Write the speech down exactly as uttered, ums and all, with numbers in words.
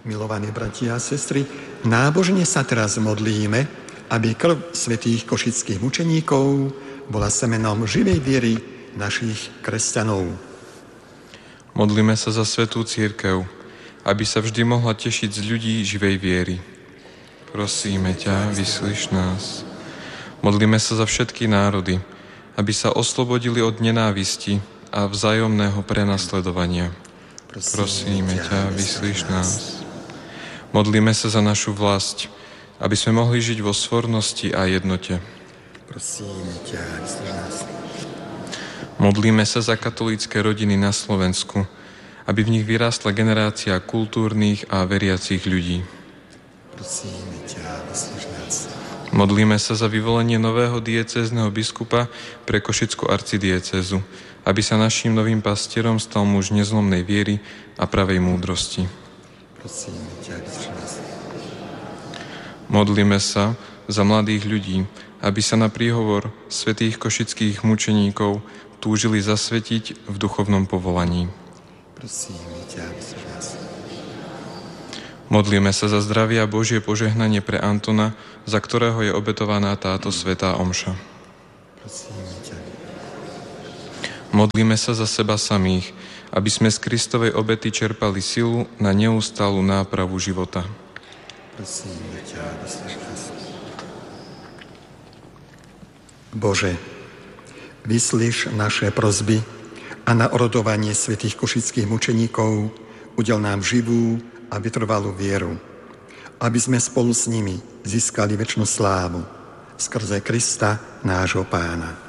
Milovaní bratia a sestry, nábožne sa teraz modlíme, aby krv svätých košických mučeníkov bola semenom živej viery našich kresťanov. Modlíme sa za svätú cirkev, aby sa vždy mohla tešiť z ľudí živej viery. Prosíme ťa, vyslíš nás. Modlíme sa za všetky národy, aby sa oslobodili od nenávisti a vzájomného prenasledovania. Prosíme ťa, vyslíš nás. Modlíme sa za našu vlast, aby sme mohli žiť vo svornosti a jednote. Prosíme ťa, vyslíš nás. Modlíme sa za katolícke rodiny na Slovensku, aby v nich vyrástla generácia kultúrnych a veriacich ľudí. Prosíme ťa, vyslíš nás. Modlíme sa za vyvolenie nového diecézneho biskupa pre Košickú arcidiecézu, aby sa naším novým pastierom stal muž nezlomnej viery a pravej múdrosti. Prosíme ťa, vyslíš nás. Modlíme sa za mladých ľudí, aby sa na príhovor svätých košických mučeníkov túžili zasvetiť v duchovnom povolaní. Prosíme ťa, vyslíš nás. Modlíme sa za zdravie a Božie požehnanie pre Antona, za ktorého je obetovaná táto svätá omša. Prosíme ťa. Modlíme sa za seba samých, aby sme z Kristovej obety čerpali silu na neustálu nápravu života. Prosíme ťa, vyslíš nás. Bože, vyslíš naše prosby a na orodovanie svätých košických mučeníkov udel nám živú a vytrvalú vieru, aby sme spolu s nimi získali večnú slávu skrze Krista, nášho Pána.